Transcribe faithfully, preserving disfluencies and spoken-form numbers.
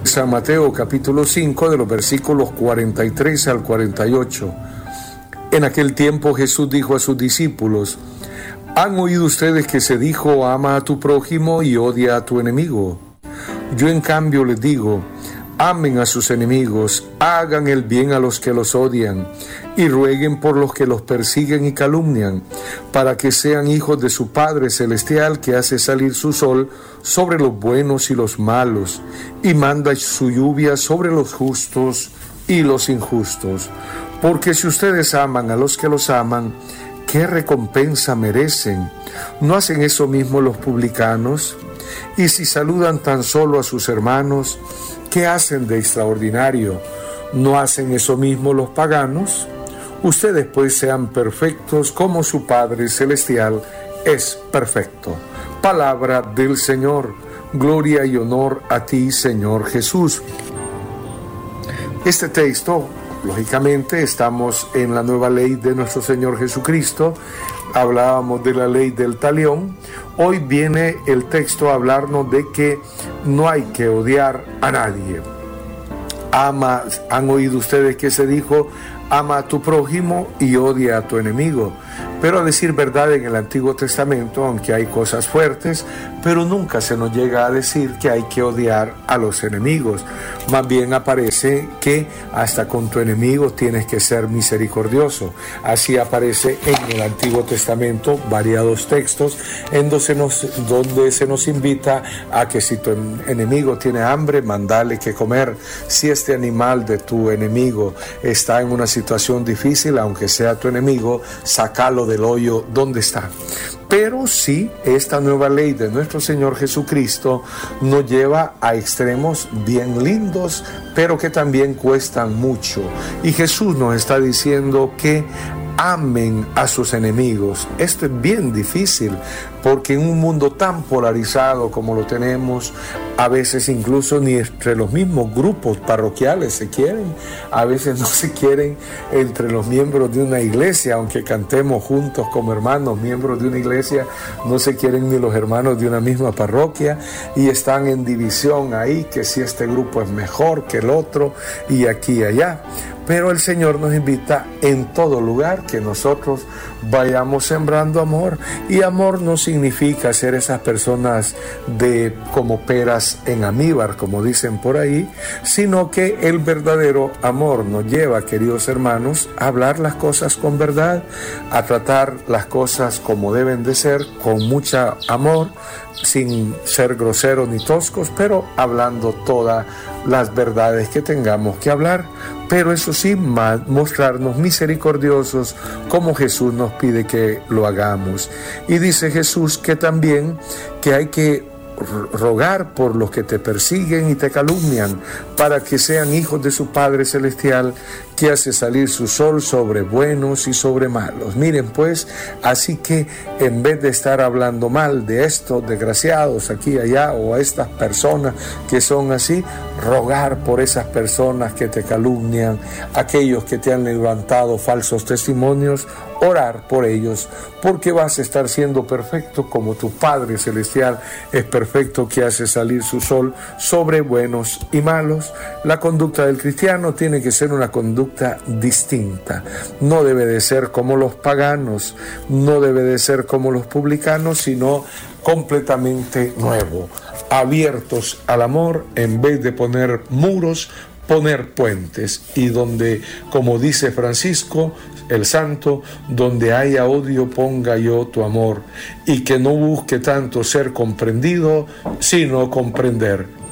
San Mateo capítulo cinco, de los versículos cuarenta y tres al cuarenta y ocho. En aquel tiempo Jesús dijo a sus discípulos: ¿Han oído ustedes que se dijo, ama a tu prójimo y odia a tu enemigo? Yo en cambio les digo, amen a sus enemigos, hagan el bien a los que los odian y rueguen por los que los persiguen y calumnian, para que sean hijos de su Padre Celestial, que hace salir su sol sobre los buenos y los malos, y manda su lluvia sobre los justos y los injustos. Porque si ustedes aman a los que los aman, ¿qué recompensa merecen? ¿No hacen eso mismo los publicanos? Y si saludan tan solo a sus hermanos, ¿qué hacen de extraordinario? ¿No hacen eso mismo los paganos? Ustedes pues sean perfectos como su Padre Celestial es perfecto. Palabra del Señor. Gloria y honor a ti, Señor Jesús. Este texto, lógicamente, estamos en la nueva ley de nuestro Señor Jesucristo. Hablábamos de la ley del talión. Hoy viene el texto a hablarnos de que no hay que odiar a nadie. Ama, han oído ustedes que se dijo, ama a tu prójimo y odia a tu enemigo. Pero a decir verdad, en el Antiguo Testamento, aunque hay cosas fuertes, pero nunca se nos llega a decir que hay que odiar a los enemigos. Más bien aparece que hasta con tu enemigo tienes que ser misericordioso. Así aparece en el Antiguo Testamento variados textos en donde se nos, donde se nos invita a que si tu enemigo tiene hambre, mandale que comer. Si este animal de tu enemigo está en una situación difícil, aunque sea tu enemigo, sácalo del hoyo donde está. Pero sí, esta nueva ley de nuestro Señor Jesucristo nos lleva a extremos bien lindos, pero que también cuestan mucho. Y Jesús nos está diciendo que amen a sus enemigos. Esto es bien difícil, porque en un mundo tan polarizado como lo tenemos, a veces incluso ni entre los mismos grupos parroquiales se quieren, a veces no se quieren entre los miembros de una iglesia, aunque cantemos juntos como hermanos, miembros de una iglesia, no se quieren ni los hermanos de una misma parroquia, y están en división ahí, que si este grupo es mejor que el otro, y aquí y allá. Pero el Señor nos invita en todo lugar que nosotros vayamos sembrando amor. Y amor no significa ser esas personas de como peras en almíbar, como dicen por ahí, sino que el verdadero amor nos lleva, queridos hermanos, a hablar las cosas con verdad, a tratar las cosas como deben de ser, con mucho amor, sin ser groseros ni toscos, pero hablando todas las verdades que tengamos que hablar. Pero eso sí, mostrarnos misericordiosos como Jesús nos pide que lo hagamos. Y dice Jesús que también que hay que rogar por los que te persiguen y te calumnian, para que sean hijos de su Padre Celestial, que hace salir su sol sobre buenos y sobre malos. Miren pues, así que en vez de estar hablando mal de estos desgraciados aquí y allá, o a estas personas que son así, rogar por esas personas que te calumnian, aquellos que te han levantado falsos testimonios, orar por ellos, porque vas a estar siendo perfecto como tu Padre Celestial es perfecto, que hace salir su sol sobre buenos y malos. La conducta del cristiano tiene que ser una conducta distinta. No debe de ser como los paganos, no debe de ser como los publicanos, sino completamente nuevo, abiertos al amor, en vez de poner muros, poner puentes. Y donde, como dice Francisco el Santo, donde haya odio ponga yo tu amor, y que no busque tanto ser comprendido, sino comprender.